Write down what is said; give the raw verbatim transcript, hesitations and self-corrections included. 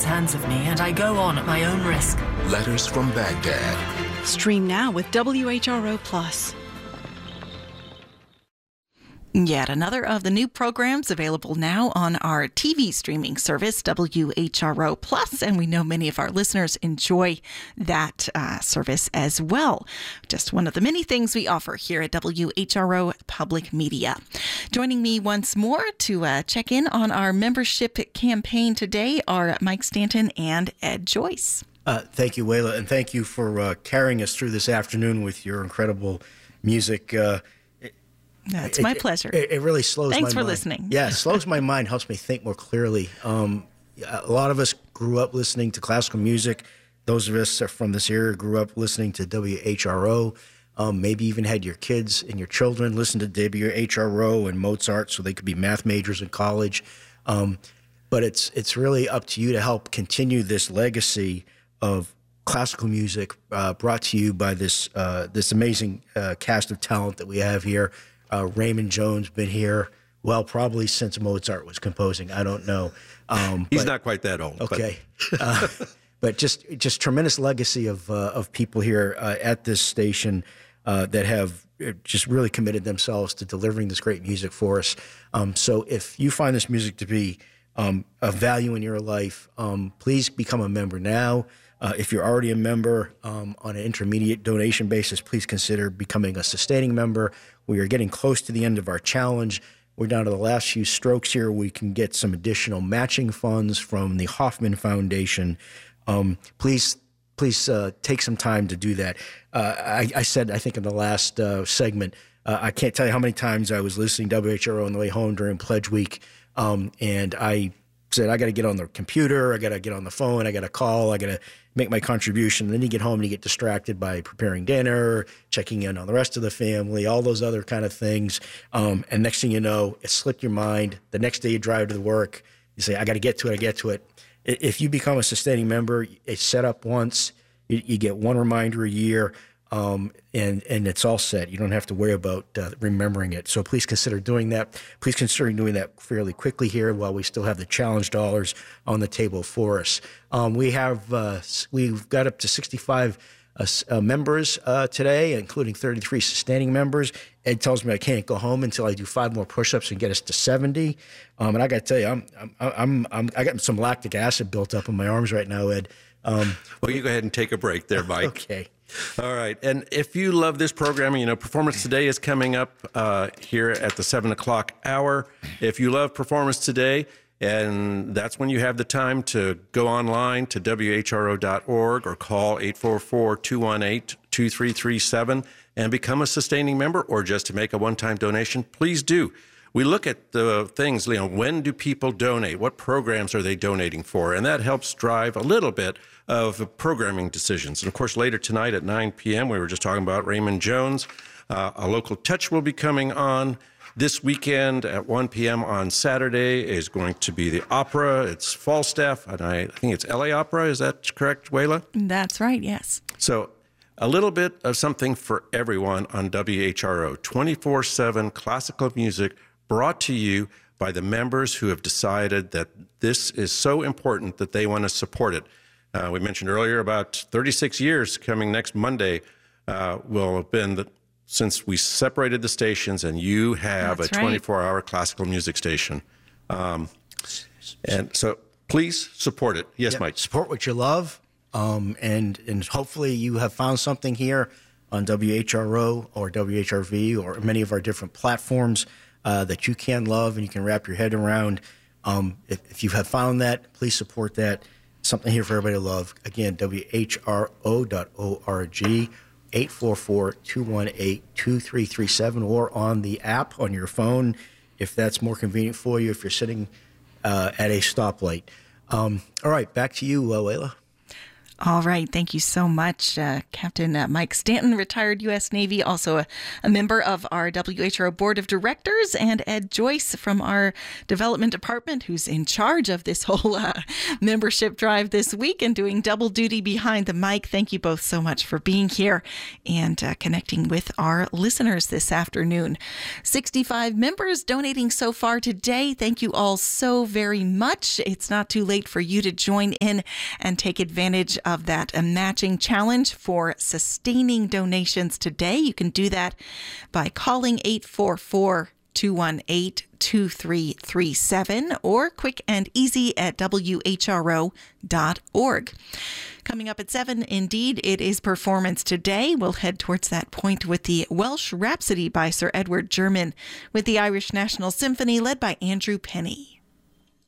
turns of me, and I go on at my own risk. Letters from Baghdad. Stream now with W H R O Plus. Yet another of the new programs available now on our T V streaming service, W H R O Plus, and we know many of our listeners enjoy that uh, service as well. Just one of the many things we offer here at W H R O Public Media. Joining me once more to uh, check in on our membership campaign today are Mike Stanton and Ed Joyce. Uh, thank you, Wayla, and thank you for uh, carrying us through this afternoon with your incredible music. Uh, No, it's my pleasure. It, it really slows Thanks my for mind. listening. Yeah, it slows my mind, helps me think more clearly. Um, a lot of us grew up listening to classical music. Those of us from this area grew up listening to W H R O. Um, maybe even had your kids and your children listen to W H R O and Mozart so they could be math majors in college. Um, but it's it's really up to you to help continue this legacy of classical music uh, brought to you by this uh, this amazing uh, cast of talent that we have here. Uh, Raymond Jones been here, well, probably since Mozart was composing. I don't know. Um, He's but, not quite that old. Okay. But, uh, but just just tremendous legacy of uh, of people here uh, at this station uh, that have just really committed themselves to delivering this great music for us. Um, so if you find this music to be um, of value in your life, um, please become a member now. Uh, if you're already a member um, on an intermediate donation basis, please consider becoming a sustaining member. We are getting close to the end of our challenge. We're down to the last few strokes here. We can get some additional matching funds from the Hoffman Foundation. Um, please, please uh, take some time to do that. Uh, I, I said, I think in the last uh, segment, uh, I can't tell you how many times I was listening to W H R O on the way home during Pledge Week, um, and I said, I got to get on the computer, I got to get on the phone, I got to call, I got to make my contribution. And then you get home and you get distracted by preparing dinner, checking in on the rest of the family, all those other kind of things. Um, and next thing you know, it slipped your mind. The next day you drive to the work, you say, I got to get to it, I get to it. If you become a sustaining member, it's set up once, you, you get one reminder a year, um, and, and it's all set. You don't have to worry about uh, remembering it. So please consider doing that. Please consider doing that fairly quickly here while we still have the challenge dollars on the table for us. Um, we have, uh, we've got up to sixty-five uh, uh, members uh, today, including thirty-three sustaining members. Ed tells me I can't go home until I do five more push-ups and get us to seventy. Um, and I got to tell you, I'm, I'm, I'm, I'm, I got some lactic acid built up in my arms right now, Ed. Um, well, you go ahead and take a break there, Mike. Okay. All right. And if you love this programming, you know, Performance Today is coming up uh, here at the seven o'clock hour. If you love Performance Today, and that's when you have the time to go online to W H R O dot org or call eight four four, two one eight, two three three seven and become a sustaining member, or just to make a one-time donation, please do. We look at the things, you know, when do people donate? What programs are they donating for? And that helps drive a little bit of programming decisions. And of course, later tonight at nine p.m., we were just talking about Raymond Jones. Uh, a local touch will be coming on. This weekend at one p.m. on Saturday is going to be the opera. It's Falstaff, and I think it's L A Opera. Is that correct, Wayla? That's right, yes. So a little bit of something for everyone on W H R O. twenty-four seven classical music brought to you by the members who have decided that this is so important that they want to support it. Uh, we mentioned earlier about thirty-six years coming next Monday uh, will have been the, since we separated the stations, and you have That's a twenty-four hour right. classical music station. Um, and so please support it. Yes, yeah, Mike. Support what you love, um, and, and hopefully you have found something here on W H R O or W H R V or many of our different platforms uh, that you can love and you can wrap your head around. Um, if, if you have found that, please support that. Something here for everybody to love. Again, W H R O dot org, eight four four, two one eight, two three three seven, or on the app on your phone, if that's more convenient for you, if you're sitting uh, at a stoplight. Um, all right, back to you, uh, Layla. All right. Thank you so much, uh, Captain uh, Mike Stanton, retired U S Navy, also a, a member of our W H R O Board of Directors, and Ed Joyce from our Development Department, who's in charge of this whole uh, membership drive this week and doing double duty behind the mic. Thank you both so much for being here and uh, connecting with our listeners this afternoon. sixty-five members donating so far today. Thank you all so very much. It's not too late for you to join in and take advantage of of that a matching challenge for sustaining donations today. You can do that by calling eight four four, two one eight, two three three seven or quick and easy at W H R O dot org. Coming up at seven, indeed, it is Performance Today. We'll head towards that point with the Welsh Rhapsody by Sir Edward German with the Irish National Symphony led by Andrew Penny.